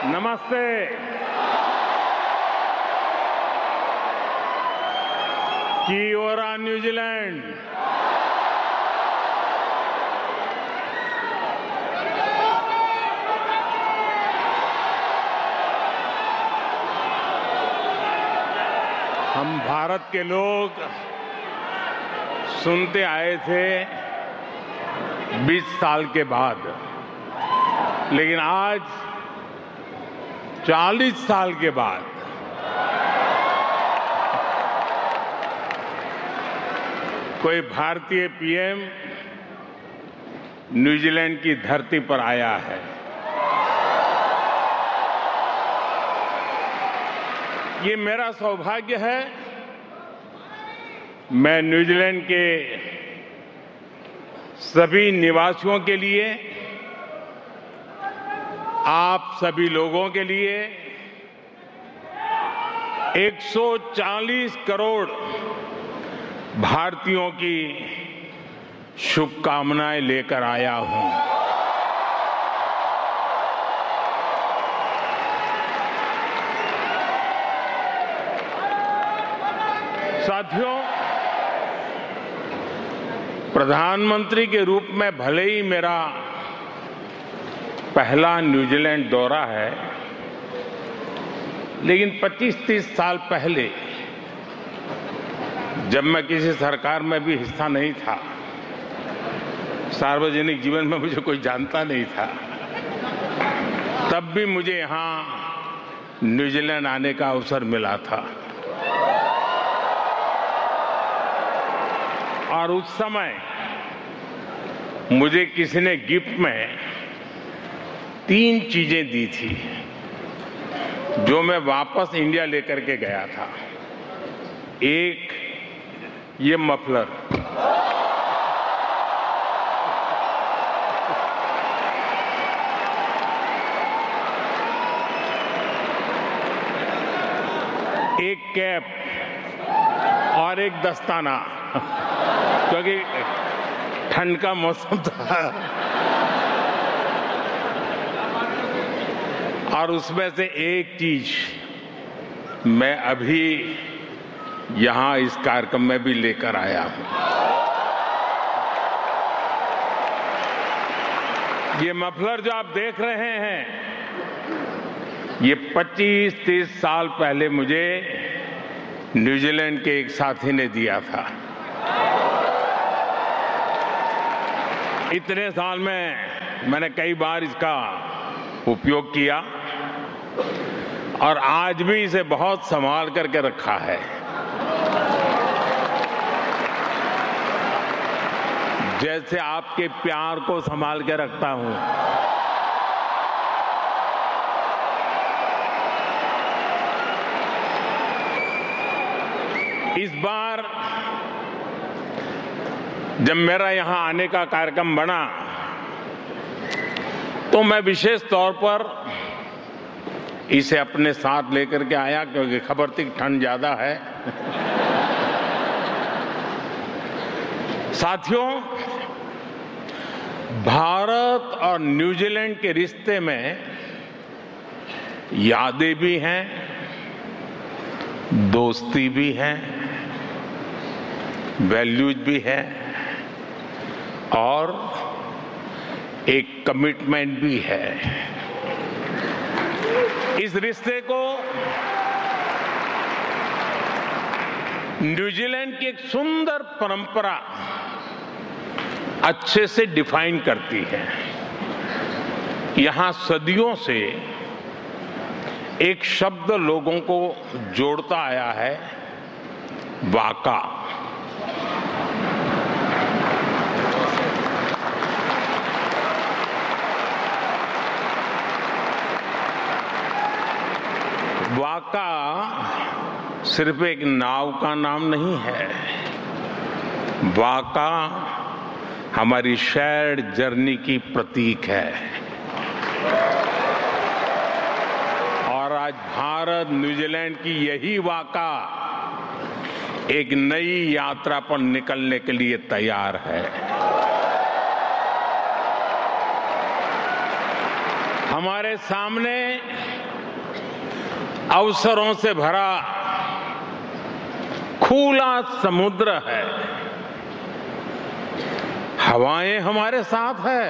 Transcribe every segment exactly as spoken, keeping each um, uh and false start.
नमस्ते। की ओरा न्यूजीलैंड। हम भारत के लोग सुनते आए थे बीस साल के बाद, लेकिन आज चालीस साल के बाद कोई भारतीय पीएम न्यूजीलैंड की धरती पर आया है। ये मेरा सौभाग्य है। मैं न्यूजीलैंड के सभी निवासियों के लिए, आप सभी लोगों के लिए एक सौ चालीस करोड़ भारतीयों की शुभकामनाएं लेकर आया हूं। साथियों, प्रधानमंत्री के रूप में भले ही मेरा पहला न्यूजीलैंड दौरा है, लेकिन पच्चीस तीस साल पहले जब मैं किसी सरकार में भी हिस्सा नहीं था, सार्वजनिक जीवन में मुझे कोई जानता नहीं था, तब भी मुझे यहां न्यूजीलैंड आने का अवसर मिला था। और उस समय मुझे किसी ने गिफ्ट में तीन चीजें दी थी जो मैं वापस इंडिया लेकर के गया था। एक, ये मफलर, एक कैप और एक दस्ताना, क्योंकि ठंड का मौसम था। और उसमें से एक चीज मैं अभी यहां इस कार्यक्रम में भी लेकर आया हूं। ये मफलर जो आप देख रहे हैं, ये पच्चीस तीस साल पहले मुझे न्यूजीलैंड के एक साथी ने दिया था। इतने साल में मैंने कई बार इसका उपयोग किया और आज भी इसे बहुत संभाल करके रखा है। जैसे आपके प्यार को संभाल के रखता हूं, इस बार जब मेरा यहां आने का कार्यक्रम बना तो मैं विशेष तौर पर इसे अपने साथ लेकर के आया, क्योंकि खबर थी ठंड ज्यादा है। साथियों, भारत और न्यूजीलैंड के रिश्ते में यादें भी हैं, दोस्ती भी है, वैल्यूज भी है और एक कमिटमेंट भी है। इस रिश्ते को न्यूजीलैंड की एक सुंदर परंपरा अच्छे से डिफाइन करती है। यहां सदियों से एक शब्द लोगों को जोड़ता आया है, वाका। वाका सिर्फ एक नाव का नाम नहीं है। वाका हमारी शेयर्ड जर्नी की प्रतीक है। और आज भारत न्यूजीलैंड की यही वाका एक नई यात्रा पर निकलने के लिए तैयार है। हमारे सामने अवसरों से भरा खुला समुद्र है। हवाएं हमारे साथ है,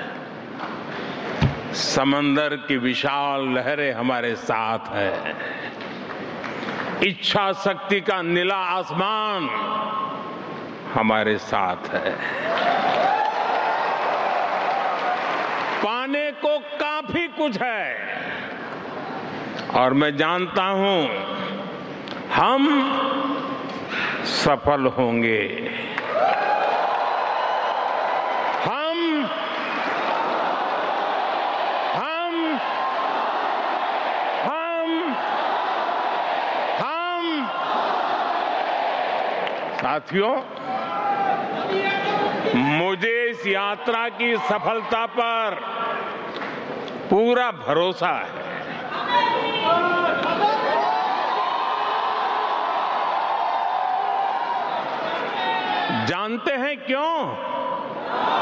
समंदर की विशाल लहरें हमारे साथ है, इच्छा शक्ति का नीला आसमान हमारे साथ है। पाने को काफी कुछ है और मैं जानता हूं हम सफल होंगे। हम हम हम हम साथियों, मुझे इस यात्रा की सफलता पर पूरा भरोसा है। जानते हैं क्यों?